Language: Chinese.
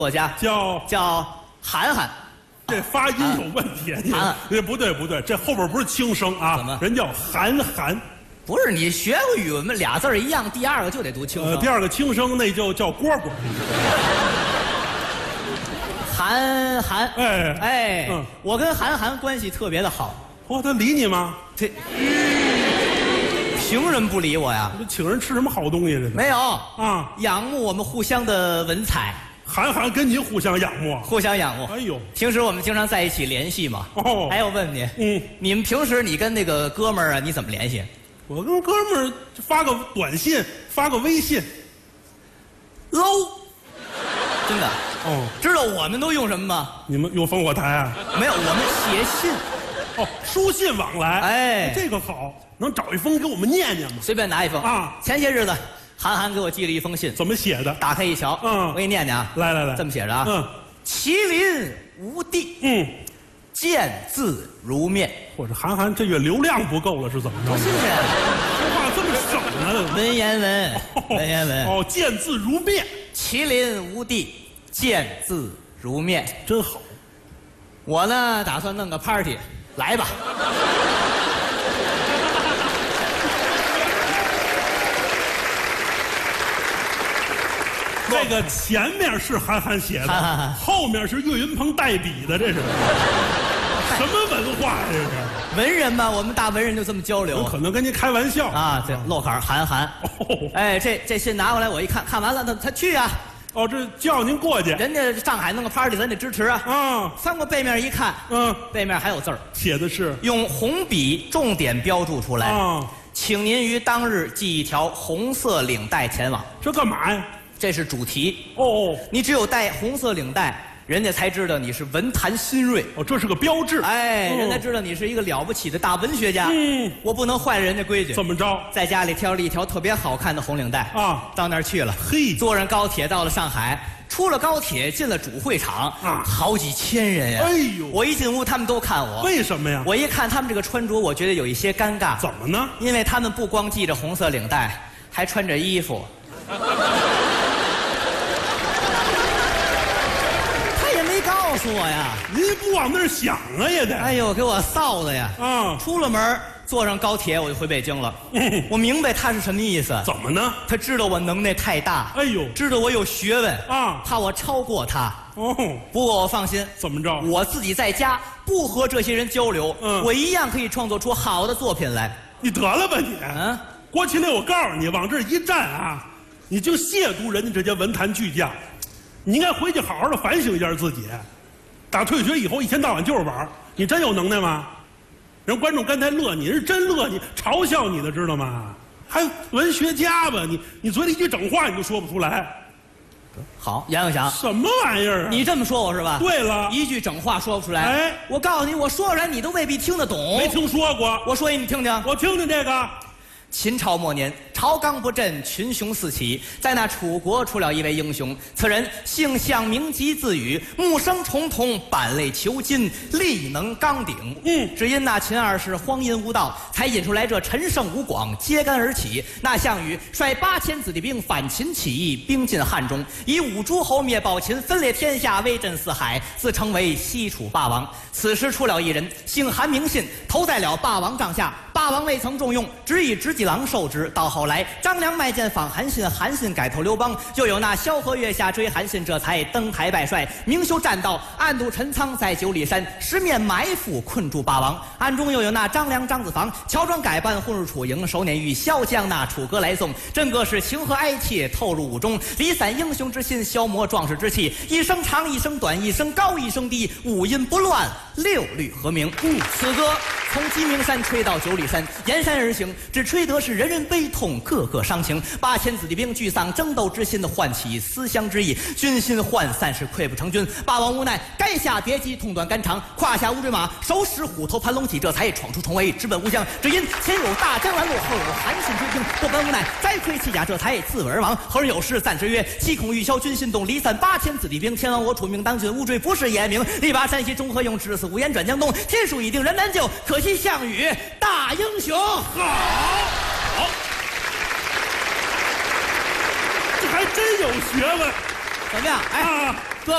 作家叫韩寒。 这发音有问题，你不对，这后边不是轻声啊， 怎么？ 人叫韩寒。 不是你学过语文吗？俩字一样，第二个就得读轻声。 第二个轻声那就叫蝈蝈。 韩寒，我跟韩寒关系特别的好。 哦，他理你吗？ 凭什么不理我呀？ 这请人吃什么好东西？这没有啊， 仰慕我们互相的文采。 韩寒跟您互相仰慕， 互相仰慕。 哎呦， 平时我们经常在一起联系嘛。 哦， 哎，我问你，你们平时你跟那个哥们儿啊，你怎么联系？ 我跟哥们儿发个短信，发个微信。 low， 真的。 哦， 知道我们都用什么吗？ 你们用烽火台啊？ 没有，我们写信。 哦，书信往来。 哎， 这个好，能找一封给我们念念吗？ 随便拿一封啊。 前些日子，韩寒给我寄了一封信。 怎么写的？ 打开一瞧，我给你念念啊。 来， 这么写着啊。麒麟无地，见字如面。 或者韩寒这月流量不够了是怎么着？ 多新鲜！ 说话这么省呢？ 文言文，文言文。 哦，见字如面。 麒麟无地，见字如面， 真好。 我呢，打算弄个 party， 来吧。 这个前面是韩寒写的，后面是岳云鹏代笔的，这是什么文化呀？这是文人嘛，我们大文人就这么交流。 有可能跟您开玩笑啊，这落坎韩寒。哎，这信拿过来，我一看，看完了，他去啊。 哦，这叫您过去。 人家上海弄个 party， 咱得支持啊。 啊， 翻过背面一看，背面还有字儿， 写的是用红笔重点标注出来啊，请您于当日系一条红色领带前往。 这干嘛呀？ 这是主题哦， 你只有带红色领带，人家才知道你是文坛新锐。 哦，这是个标志。 哎，人家知道你是一个了不起的大文学家。我不能坏了人家规矩。 怎么着？ 在家里挑了一条特别好看的红领带啊，到那儿去了。 嘿， 坐上高铁到了上海，出了高铁进了主会场啊，好几千人呀。 哎呦， 我一进屋，他们都看我。 为什么呀？ 我一看他们这个穿着，我觉得有一些尴尬。 怎么呢？ 因为他们不光系着红色领带，还穿着衣服。告诉我呀， 您不往那儿想啊也得。 哎呦，给我臊的呀！啊，出了门坐上高铁我就回北京了。我明白他是什么意思。 怎么呢？ 他知道我能耐太大， 哎呦， 知道我有学问啊， 怕我超过他。 哦， 不过我放心。 怎么着？ 我自己在家不和这些人交流，我一样可以创作出好的作品来。 你得了吧你！郭麒麟，我告诉你，往这一站啊，你就亵渎人家这些文坛巨匠。你应该回去好好的反省一下自己。打退学以后，一天到晚就是玩，你真有能耐吗？人观众刚才乐你，是真乐你，嘲笑你的，知道吗？还文学家吧？你嘴里一句整话你都说不出来。 好，杨永祥， 什么玩意儿啊？ 你这么说我是吧？ 对了， 一句整话说不出来。 哎， 我告诉你，我说出来你都未必听得懂。 没听说过。 我说一你听听。 我听听这个。 秦朝末年，朝纲不振，群雄四起。在那楚国出了一位英雄，此人姓项，名籍，字羽，木生重瞳，板类遒金，力能刚鼎。只因那秦二世荒淫无道，才引出来这陈胜吴广揭竿而起。那项羽率8000子弟兵反秦起义，兵进汉中，以5诸侯灭暴秦，分裂天下，威震四海，自称为西楚霸王。此时出了一人，姓韩名信，投在了霸王帐下。霸王未曾重用，只以直戟郎受之。到后来，张良卖剑访韩信，韩信改投刘邦，又有那萧何月下追韩信，这才登台拜帅，明修栈道，暗度陈仓，在9里山十面埋伏，困住霸王。暗中又有那张良、张子房乔装改扮，混入楚营，手捻玉箫，将那楚歌来送。真个是情和哀切，透入伍中，离散英雄之心，消磨壮士之气。一声长，一声短，一声高，一声低，五音不乱，6律和鸣。此歌从鸡鸣山吹到9里山，沿山而行，只吹得是人人悲痛，个个伤情。8000子弟兵聚丧争斗之心的唤起思乡之意，军心涣散，是溃不成军。霸王无奈，该下别姬，痛断肝肠，胯下乌骓马，手使虎头盘龙戟，这才闯出重围，直奔乌江。只因前有大江拦路，后有韩信追兵，不奔无奈，摘盔弃甲，这才自刎而亡。后人有诗赞之曰：七孔玉箫军心动，离散8000子弟兵，天王我楚命当君，乌骓不是也明。力拔山兮中何用，至死无言转江东。天数已定人难救，可惜项羽大英雄。 好，这还真有学问。 怎么样？哎，